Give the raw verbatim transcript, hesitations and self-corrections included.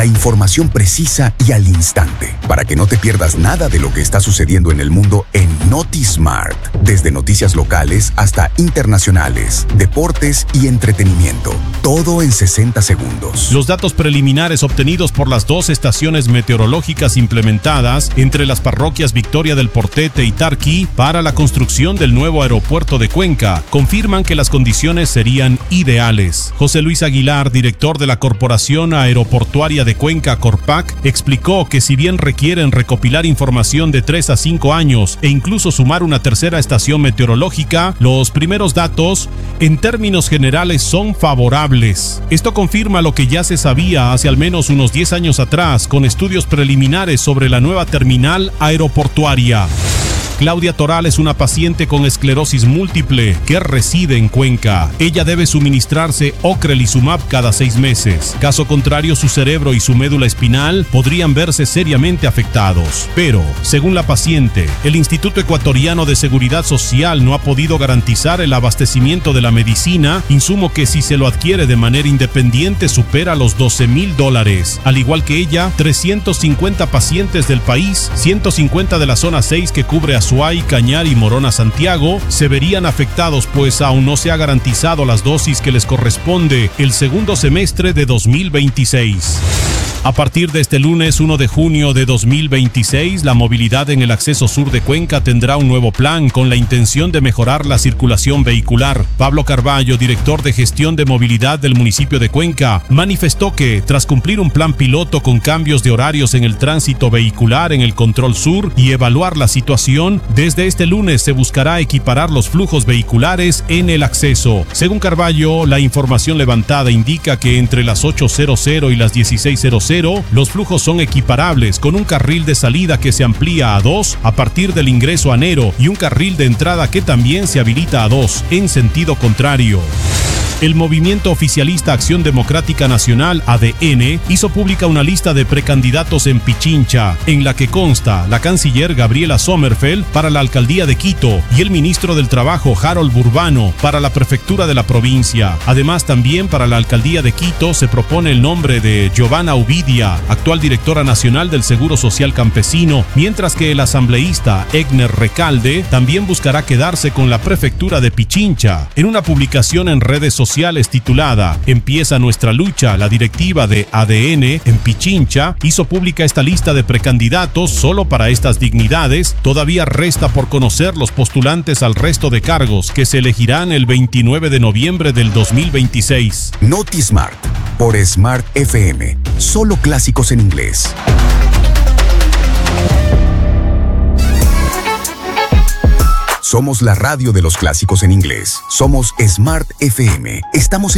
La información precisa y al instante, para que no te pierdas nada de lo que está sucediendo en el mundo en NotiSmart. Desde noticias locales hasta internacionales, deportes y entretenimiento. Todo en sesenta segundos. Los datos preliminares obtenidos por las dos estaciones meteorológicas implementadas entre las parroquias Victoria del Portete y Tarqui para la construcción del nuevo aeropuerto de Cuenca confirman que las condiciones serían ideales. José Luis Aguilar, director de la Corporación Aeroportuaria de Cuenca, Corpac, explicó que si bien requieren recopilar información de tres a cinco años e incluso sumar una tercera estación meteorológica, los primeros datos, en términos generales, son favorables. Esto confirma lo que ya se sabía hace al menos unos diez años atrás con estudios preliminares sobre la nueva terminal aeroportuaria. Claudia Toral es una paciente con esclerosis múltiple que reside en Cuenca. Ella debe suministrarse ocrelizumab cada seis meses. Caso contrario, su cerebro y su médula espinal podrían verse seriamente afectados. Pero, según la paciente, el Instituto Ecuatoriano de Seguridad Social no ha podido garantizar el abastecimiento de la medicina, insumo que si se lo adquiere de manera independiente supera los doce mil dólares. Al igual que ella, trescientos cincuenta pacientes del país, ciento cincuenta de la zona seis que cubre a Azuay, Cañar y Morona Santiago, se verían afectados pues aún no se ha garantizado las dosis que les corresponde el segundo semestre de dos mil veintiséis. A partir de este lunes uno de junio de dos mil veintiséis, la movilidad en el acceso sur de Cuenca tendrá un nuevo plan con la intención de mejorar la circulación vehicular. Pablo Carballo, director de gestión de movilidad del municipio de Cuenca, manifestó que, tras cumplir un plan piloto con cambios de horarios en el tránsito vehicular en el control sur y evaluar la situación, desde este lunes se buscará equiparar los flujos vehiculares en el acceso. Según Carballo, la información levantada indica que entre las ocho y las dieciséis los flujos son equiparables, con un carril de salida que se amplía a dos a partir del ingreso a Nero y un carril de entrada que también se habilita a dos en sentido contrario. El movimiento oficialista Acción Democrática Nacional, A D N, hizo pública una lista de precandidatos en Pichincha, en la que consta la canciller Gabriela Sommerfeld para la alcaldía de Quito y el ministro del Trabajo Harold Burbano para la prefectura de la provincia. Además, también para la alcaldía de Quito se propone el nombre de Giovanna Ubidia, actual directora nacional del Seguro Social Campesino, mientras que el asambleísta Egner Recalde también buscará quedarse con la prefectura de Pichincha. En una publicación en redes sociales sociales titulada "Empieza nuestra lucha", la directiva de A D N en Pichincha hizo pública esta lista de precandidatos solo para estas dignidades. Todavía resta por conocer los postulantes al resto de cargos que se elegirán el veintinueve de noviembre del dos mil veintiséis. NotiSmart por Smart F M. Solo clásicos en inglés. Somos la radio de los clásicos en inglés. Somos Smart F M. Estamos